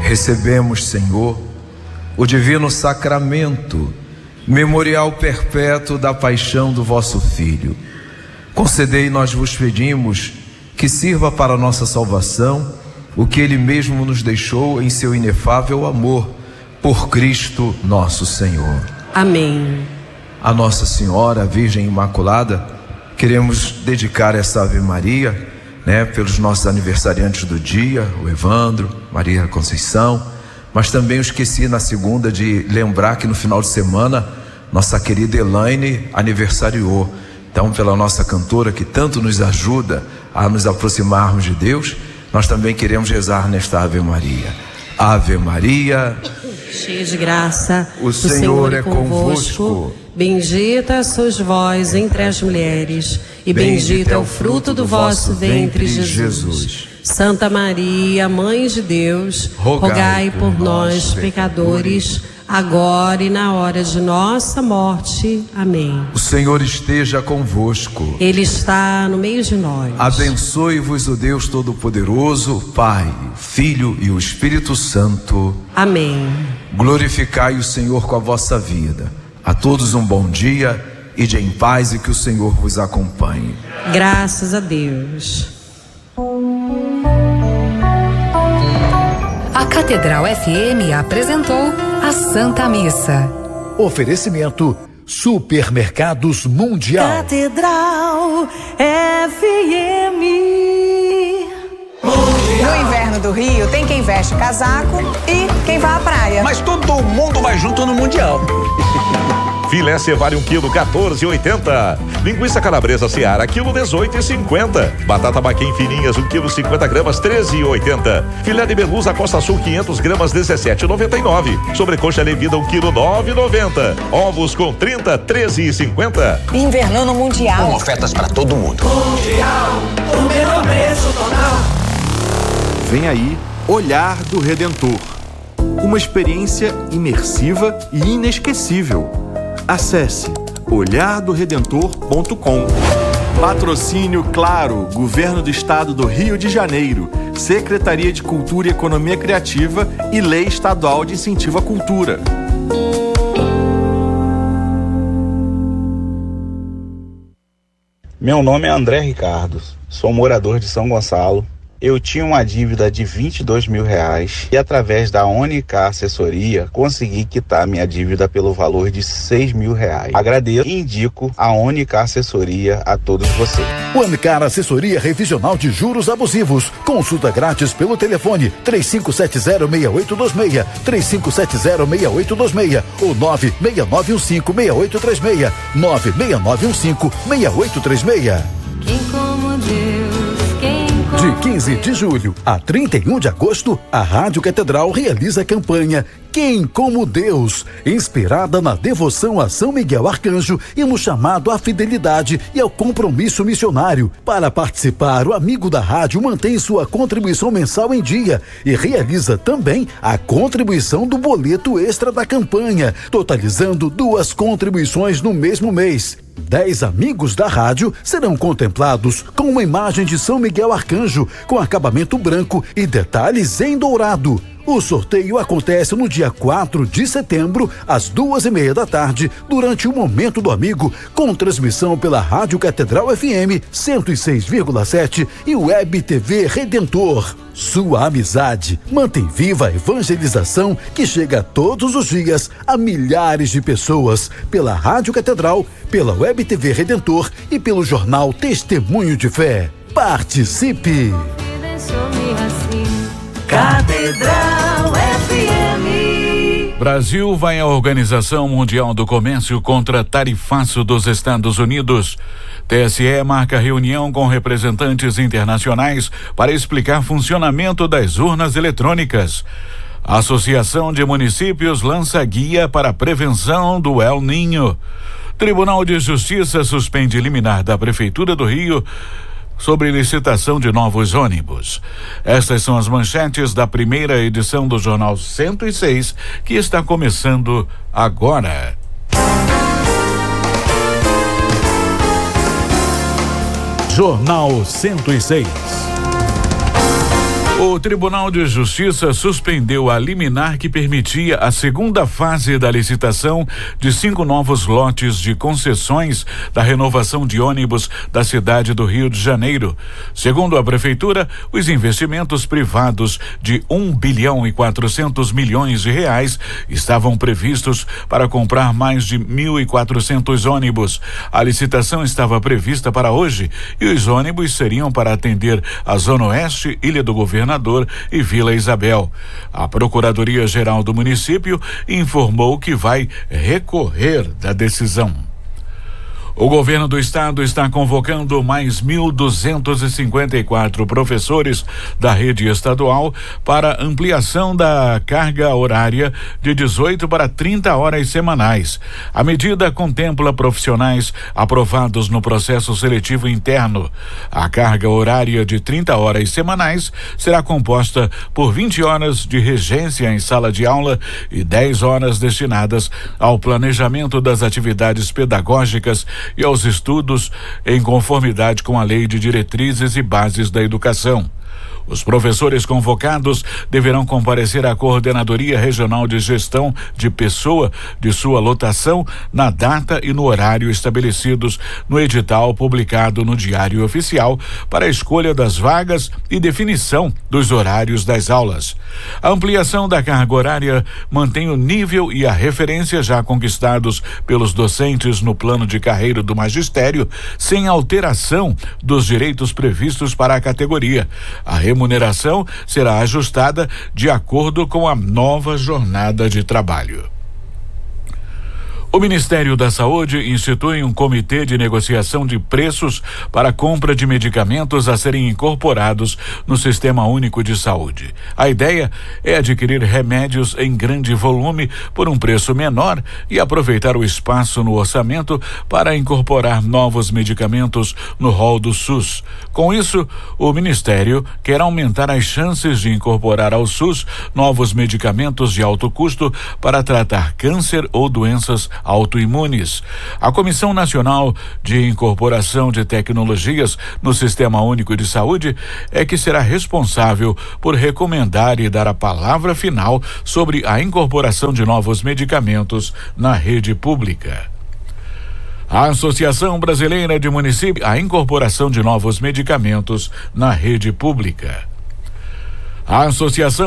Recebemos, Senhor, o divino sacramento, memorial perpétuo da paixão do vosso Filho. Concedei, nós vos pedimos, que sirva para a nossa salvação o que Ele mesmo nos deixou em seu inefável amor, por Cristo nosso Senhor. Amém. A Nossa Senhora, a Virgem Imaculada, queremos dedicar essa Ave Maria, pelos nossos aniversariantes do dia, o Evandro, Maria Conceição, mas também eu esqueci na segunda de lembrar que no final de semana nossa querida Elaine aniversariou. Então, pela nossa cantora que tanto nos ajuda a nos aproximarmos de Deus, nós também queremos rezar nesta Ave Maria. Ave Maria, cheia de graça, o Senhor é convosco. Bendita sois vós entre as mulheres, e bendito é o fruto do vosso ventre, Jesus. Santa Maria, Mãe de Deus, rogai por nós, pecadores, agora e na hora de nossa morte. Amém. O Senhor esteja convosco. Ele está no meio de nós. Abençoe-vos o Deus Todo-Poderoso, Pai, Filho e o Espírito Santo. Amém. Glorificai o Senhor com a vossa vida. A todos um bom dia, ide em paz e que o Senhor vos acompanhe. Graças a Deus. A Catedral FM apresentou a Santa Missa. Oferecimento Supermercados Mundial. Catedral FM. No inverno do Rio tem quem veste casaco e quem vai à praia. Mas todo mundo vai junto no Mundial. Filé Cevari 1 kg, 14,80. Linguiça calabresa Seara, quilo 18,50. Batata baquém fininhas, 1 kg, 50 gramas, 13,80. Filé de Belusa Costa Sul, 500 gramas, 17,99. Sobrecoxa Levida, 1 kg, 9,90. Ovos com 30, 13,50. Inverno no Mundial. Com ofertas para todo mundo. Mundial, o menor preço total. Vem aí, Olhar do Redentor. Uma experiência imersiva e inesquecível. Acesse olhardoredentor.com. Patrocínio Claro, Governo do Estado do Rio de Janeiro, Secretaria de Cultura e Economia Criativa e Lei Estadual de Incentivo à Cultura. Meu nome é André Ricardo, sou morador de São Gonçalo. Eu tinha uma dívida de R$22 mil e através da ONK Assessoria consegui quitar minha dívida pelo valor de R$6 mil. Agradeço e indico a ONK Assessoria a todos vocês. ONK Assessoria Revisional de Juros Abusivos. Consulta grátis pelo telefone 3570-6826, 3570-6826 ou 96915-6836, 96915-6836. Quem como Deus. De 15 de julho a 31 de agosto, a Rádio Catedral realiza a campanha Quem como Deus, inspirada na devoção a São Miguel Arcanjo e no chamado à fidelidade e ao compromisso missionário. Para participar, o amigo da rádio mantém sua contribuição mensal em dia e realiza também a contribuição do boleto extra da campanha, totalizando 2 contribuições no mesmo mês. 10 amigos da rádio serão contemplados com uma imagem de São Miguel Arcanjo com acabamento branco e detalhes em dourado. O sorteio acontece no dia 4 de setembro, às 2:30 da tarde, durante o Momento do Amigo, com transmissão pela Rádio Catedral FM 106,7 e Web TV Redentor. Sua amizade mantém viva a evangelização que chega todos os dias a milhares de pessoas, pela Rádio Catedral, pela Web TV Redentor e pelo jornal Testemunho de Fé. Participe! Catedral FM. Brasil vai à Organização Mundial do Comércio contra tarifaço dos Estados Unidos. TSE marca reunião com representantes internacionais para explicar funcionamento das urnas eletrônicas. A Associação de Municípios lança guia para a prevenção do El Niño. Tribunal de Justiça suspende liminar da Prefeitura do Rio sobre licitação de novos ônibus. Estas são as manchetes da primeira edição do Jornal 106, que está começando agora. Jornal 106. O Tribunal de Justiça suspendeu a liminar que permitia a segunda fase da licitação de 5 novos lotes de concessões da renovação de ônibus da cidade do Rio de Janeiro. Segundo a prefeitura, os investimentos privados de 1 bilhão e 400 milhões de reais estavam previstos para comprar mais de 1.400 ônibus. A licitação estava prevista para hoje e os ônibus seriam para atender a Zona Oeste, Ilha do Governador e Vila Isabel. A Procuradoria-Geral do município informou que vai recorrer da decisão. O governo do estado está convocando mais 1.254 professores da rede estadual para ampliação da carga horária de 18 para 30 horas semanais. A medida contempla profissionais aprovados no processo seletivo interno. A carga horária de 30 horas semanais será composta por 20 horas de regência em sala de aula e 10 horas destinadas ao planejamento das atividades pedagógicas e aos estudos em conformidade com a Lei de Diretrizes e Bases da Educação. Os professores convocados deverão comparecer à Coordenadoria Regional de Gestão de Pessoa de sua lotação na data e no horário estabelecidos no edital publicado no Diário Oficial para a escolha das vagas e definição dos horários das aulas. A ampliação da carga horária mantém o nível e a referência já conquistados pelos docentes no plano de carreira do magistério, sem alteração dos direitos previstos para a categoria. A remuneração será ajustada de acordo com a nova jornada de trabalho. O Ministério da Saúde institui um comitê de negociação de preços para a compra de medicamentos a serem incorporados no Sistema Único de Saúde. A ideia é adquirir remédios em grande volume por um preço menor e aproveitar o espaço no orçamento para incorporar novos medicamentos no rol do SUS. Com isso, o Ministério quer aumentar as chances de incorporar ao SUS novos medicamentos de alto custo para tratar câncer ou doenças autoimunes. A Comissão Nacional de Incorporação de Tecnologias no Sistema Único de Saúde é que será responsável por recomendar e dar a palavra final sobre a incorporação de novos medicamentos na rede pública. A Associação Brasileira de Municípios, a incorporação de novos medicamentos na rede pública. A Associação